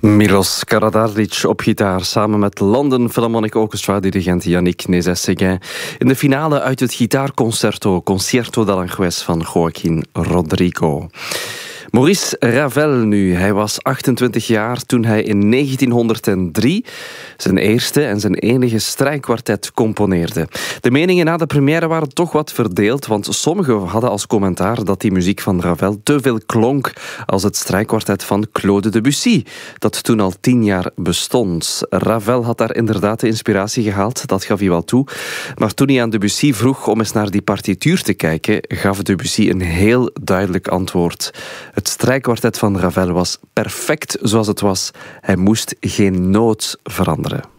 Milos Karadarlic op gitaar samen met London Philharmonic Orchestra dirigent Yannick Nézet-Séguin in de finale uit het gitaarconcerto Concierto d'Aranjuez van Joaquín Rodrigo. Maurice Ravel nu. Hij was 28 jaar toen hij in 1903 zijn eerste en zijn enige strijkkwartet componeerde. De meningen na de première waren toch wat verdeeld, want sommigen hadden als commentaar dat die muziek van Ravel te veel klonk als het strijkkwartet van Claude Debussy, dat toen al 10 jaar bestond. Ravel had daar inderdaad de inspiratie gehaald, dat gaf hij wel toe. Maar toen hij aan Debussy vroeg om eens naar die partituur te kijken, gaf Debussy een heel duidelijk antwoord. Het strijkkwartet van Ravel was perfect zoals het was. Hij moest geen noot veranderen.